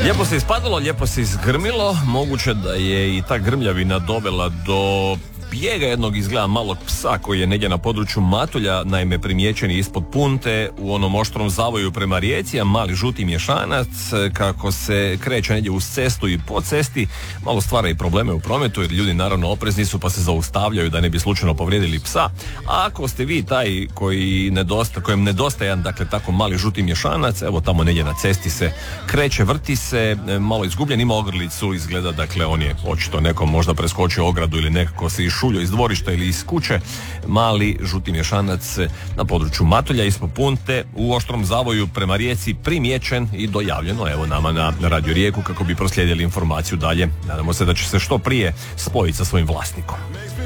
Lijepo se ispadalo, lijepo se izgrmilo. Moguće da je i ta grmljavina dovela do bijega jednog izgleda malog psa koji je negdje na području Matulja, naime primijećen je ispod Punte u onom oštrom zavoju prema Rijeci, a mali žuti mješanac kako se kreće negdje uz cestu i po cesti malo stvara i probleme u prometu jer ljudi naravno oprezni su pa se zaustavljaju da ne bi slučajno povrijedili psa. A ako ste vi taj kojem nedostaje jedan dakle tako mali žuti mješanac, evo tamo negdje na cesti se kreće, vrti se, malo izgubljen, ima ogrlicu, izgleda dakle on je očito nekom možda preskočio ogradu ili nekako se išuljo iz dvorišta ili iz kuće, mali žuti mješanac na području Matulja ispod Punte u oštrom zavoju prema Rijeci primijećen i dojavljeno evo nama na Radio Rijeku kako bi proslijedili informaciju dalje. Nadamo se da će se što prije spojiti sa svojim vlasnikom.